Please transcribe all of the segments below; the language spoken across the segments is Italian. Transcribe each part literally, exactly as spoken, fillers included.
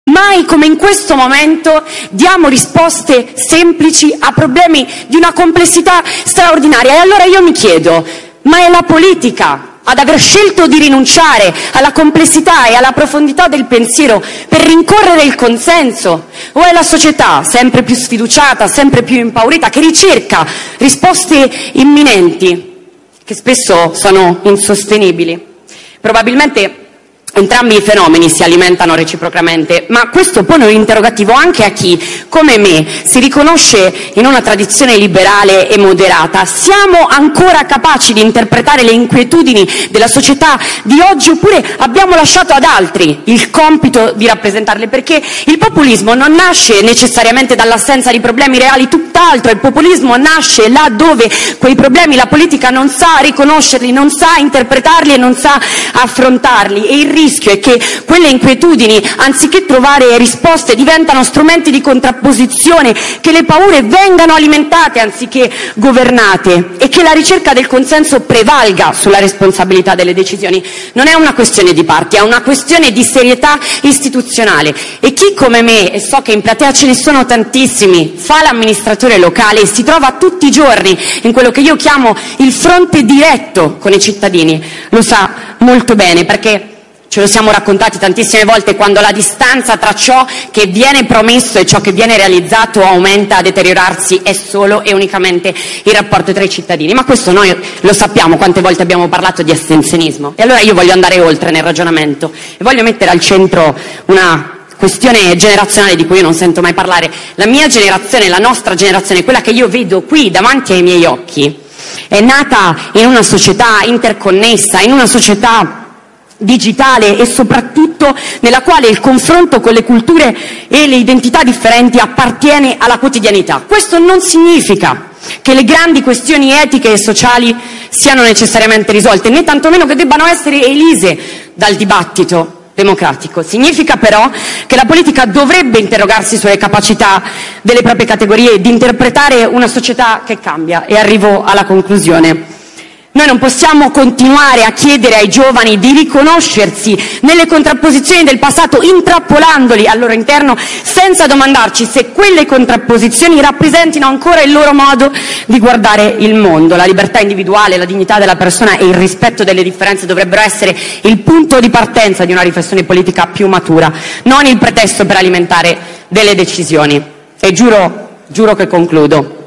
Mai come in questo momento diamo risposte semplici a problemi di una complessità straordinaria. E allora io mi chiedo, ma è la politica ad aver scelto di rinunciare alla complessità e alla profondità del pensiero per rincorrere il consenso? O è la società, sempre più sfiduciata, sempre più impaurita, che ricerca risposte imminenti, che spesso sono insostenibili? Probabilmente entrambi i fenomeni si alimentano reciprocamente, ma questo pone un interrogativo anche a chi, come me, si riconosce in una tradizione liberale e moderata. Siamo ancora capaci di interpretare le inquietudini della società di oggi, oppure abbiamo lasciato ad altri il compito di rappresentarle? Perché il populismo non nasce necessariamente dall'assenza di problemi reali, tutt'altro. Il populismo nasce là dove quei problemi la politica non sa riconoscerli, non sa interpretarli e non sa affrontarli. E il Il rischio è che quelle inquietudini, anziché trovare risposte, diventano strumenti di contrapposizione, che le paure vengano alimentate anziché governate e che la ricerca del consenso prevalga sulla responsabilità delle decisioni. Non è una questione di parti, è una questione di serietà istituzionale. E chi come me, e so che in platea ce ne sono tantissimi, fa l'amministratore locale e si trova tutti i giorni in quello che io chiamo il fronte diretto con i cittadini, lo sa molto bene, perché ce lo siamo raccontati tantissime volte: quando la distanza tra ciò che viene promesso e ciò che viene realizzato aumenta a deteriorarsi, è solo e unicamente il rapporto tra i cittadini. Ma questo noi lo sappiamo, quante volte abbiamo parlato di astensionismo. E allora io voglio andare oltre nel ragionamento e voglio mettere al centro una questione generazionale di cui io non sento mai parlare. La mia generazione, la nostra generazione, quella che io vedo qui davanti ai miei occhi, è nata in una società interconnessa, in una società digitale e soprattutto nella quale il confronto con le culture e le identità differenti appartiene alla quotidianità. Questo non significa che le grandi questioni etiche e sociali siano necessariamente risolte, né tantomeno che debbano essere elise dal dibattito democratico. Significa però che la politica dovrebbe interrogarsi sulle capacità delle proprie categorie di interpretare una società che cambia. E arrivo alla conclusione. Noi non possiamo continuare a chiedere ai giovani di riconoscersi nelle contrapposizioni del passato, intrappolandoli al loro interno, senza domandarci se quelle contrapposizioni rappresentino ancora il loro modo di guardare il mondo. La libertà individuale, la dignità della persona e il rispetto delle differenze dovrebbero essere il punto di partenza di una riflessione politica più matura, non il pretesto per alimentare delle decisioni. E giuro, giuro che concludo.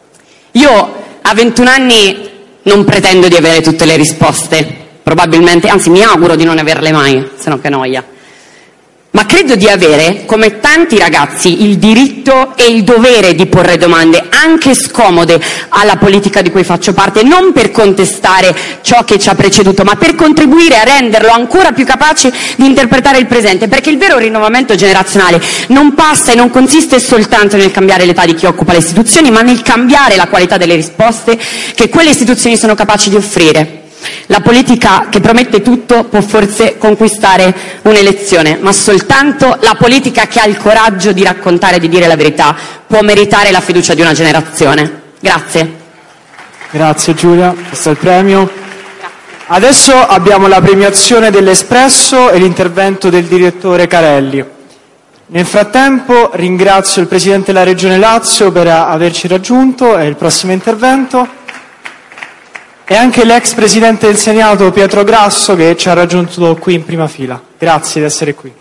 Io a ventuno anni non pretendo di avere tutte le risposte, probabilmente, anzi mi auguro di non averle mai, se no che noia. Ma credo di avere, come tanti ragazzi, il diritto e il dovere di porre domande, anche scomode, alla politica di cui faccio parte, non per contestare ciò che ci ha preceduto, ma per contribuire a renderlo ancora più capace di interpretare il presente, perché il vero rinnovamento generazionale non passa e non consiste soltanto nel cambiare l'età di chi occupa le istituzioni, ma nel cambiare la qualità delle risposte che quelle istituzioni sono capaci di offrire. La politica che promette tutto può forse conquistare un'elezione, ma soltanto la politica che ha il coraggio di raccontare e di dire la verità può meritare la fiducia di una generazione. Grazie. Grazie Giulia, questo è il premio. Adesso abbiamo la premiazione dell'Espresso e l'intervento del direttore Carelli. Nel frattempo ringrazio il Presidente della Regione Lazio per averci raggiunto e il prossimo intervento. E anche l'ex Presidente del Senato Pietro Grasso, che ci ha raggiunto qui in prima fila. Grazie di essere qui.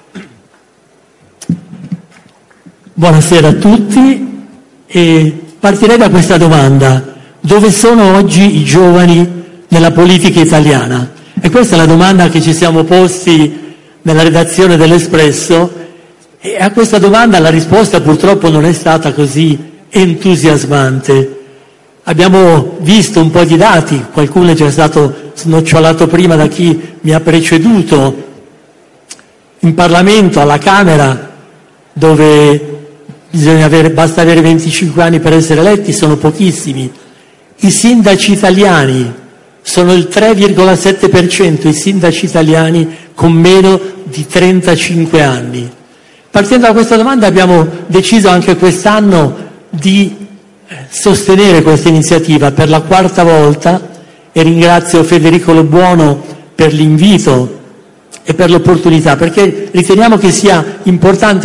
Buonasera a tutti e partirei da questa domanda: dove sono oggi i giovani nella politica italiana? E questa è la domanda che ci siamo posti nella redazione dell'Espresso, e a questa domanda la risposta purtroppo non è stata così entusiasmante. Abbiamo visto un po' di dati, qualcuno è già stato snocciolato prima da chi mi ha preceduto. In Parlamento, alla Camera, dove bisogna avere, basta avere venticinque anni per essere eletti, sono pochissimi. I sindaci italiani sono il tre virgola sette per cento, i sindaci italiani con meno di trentacinque anni. Partendo da questa domanda abbiamo deciso anche quest'anno di sostenere questa iniziativa per la quarta volta, e ringrazio Federico Lo Buono per l'invito e per l'opportunità, perché riteniamo che sia importante